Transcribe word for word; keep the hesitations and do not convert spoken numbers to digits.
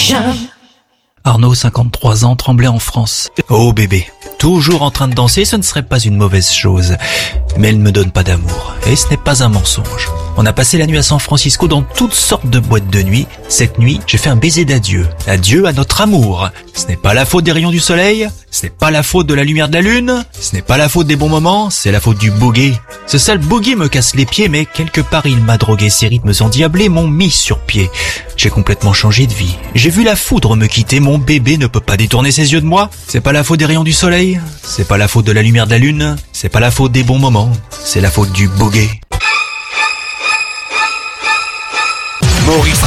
Station. Arnaud, cinquante-trois ans, tremblait en France. Oh bébé, toujours en train de danser, ce ne serait pas une mauvaise chose. Mais elle ne me donne pas d'amour, et ce n'est pas un mensonge. On a passé la nuit à San Francisco dans toutes sortes de boîtes de nuit. Cette nuit, j'ai fait un baiser d'adieu. Adieu à notre amour. Ce n'est pas la faute des rayons du soleil, ce n'est pas la faute de la lumière de la lune, ce n'est pas la faute des bons moments, c'est la faute du boogie. Ce sale boogie me casse les pieds, mais quelque part il m'a drogué. Ses rythmes endiablés m'ont mis sur pied. J'ai complètement changé de vie. J'ai vu la foudre me quitter, mon bébé ne peut pas détourner ses yeux de moi. C'est pas la faute des rayons du soleil, c'est pas la faute de la lumière de la lune, c'est pas la faute des bons moments, c'est la faute du boogie. Maurice